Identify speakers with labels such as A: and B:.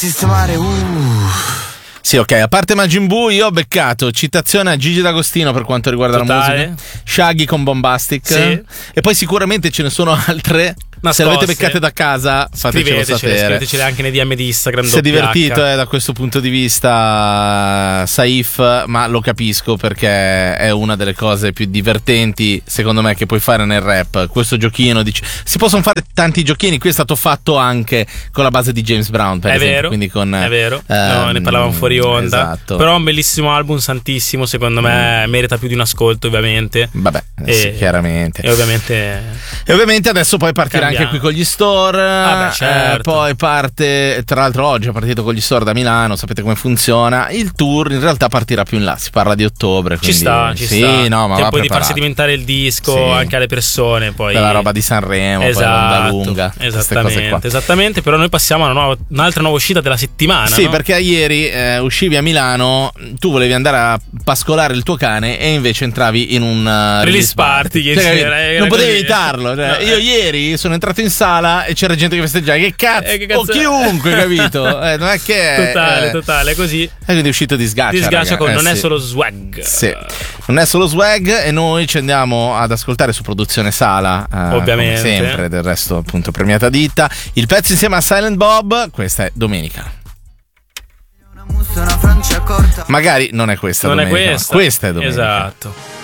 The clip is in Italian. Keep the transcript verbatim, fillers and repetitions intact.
A: sistemare, uh.
B: Sì, ok, a parte Majin Buu io ho beccato citazione a Gigi D'Agostino per quanto riguarda
C: Totale.
B: la musica, Shaggy con Bombastic,
C: Sì.
B: e poi sicuramente ce ne sono altre.
C: Nascoste.
B: Se le avete beccate da casa, fatecelo
C: Scrivetecele,
B: sapere.
C: scrivetecele anche nei D M di Instagram.
B: Si è divertito
C: doppia acca.
B: eh, da questo punto di vista Saif, ma lo capisco perché è una delle cose più divertenti secondo me che puoi fare nel rap. Questo giochino dice, si possono fare tanti giochini, qui è stato fatto anche con la base di James Brown per
C: È
B: esempio,
C: vero,
B: quindi con,
C: è vero,
B: ehm,
C: no, ne parlavamo fuori onda.
B: Esatto.
C: Però è un bellissimo album, santissimo, secondo me merita più di un ascolto ovviamente.
B: Vabbè,
C: E-
B: sì, chiaramente.
C: E ovviamente
B: E ovviamente adesso poi partirà
C: Cambiamo.
B: anche qui con gli store.
C: Ah, beh, certo.
B: eh, poi parte, tra l'altro oggi è partito con gli store da Milano, sapete come funziona. Il tour in realtà partirà più in là, si parla di ottobre.
C: ci
B: quindi-
C: sta, ci
B: sì,
C: sta.
B: no, ma va
C: tempo di far
B: preparato.
C: sedimentare il disco
B: Sì.
C: anche alle persone. Poi
B: Della roba di Sanremo, poi l'onda lunga, queste cose qua.
C: Esattamente, esattamente. Però noi passiamo a una nuova- un'altra nuova uscita della settimana.
B: Sì,
C: no?
B: perché ieri eh, uscivi a Milano, tu volevi andare a pascolare il tuo cane e invece entravi in un uh,
C: Release party, che
B: Cioè,
C: c'era, era
B: non potevi
C: così.
B: evitarlo. Cioè,
C: No,
B: io
C: eh.
B: ieri sono entrato in sala e c'era gente che festeggiava. Che cazzo?
C: Eh, che cazzo
B: O chiunque, capito? Eh, non è che
C: Totale,
B: eh,
C: totale, così.
B: E quindi è uscito di sgaccia.
C: Ti sgaccia
B: raga.
C: con
B: Eh,
C: non è
B: sì.
C: solo swag.
B: Sì. Non è solo swag e noi ci andiamo ad ascoltare su Produzione Sala, eh,
C: Ovviamente.
B: come sempre, del resto appunto premiata ditta. Il pezzo insieme a Silent Bob, questa è Domenica.
A: Una mussa, una Francia corta.
B: Magari non è questa
C: Non è
B: domenica, ma
C: questa.
B: questa è domenica.
C: Esatto.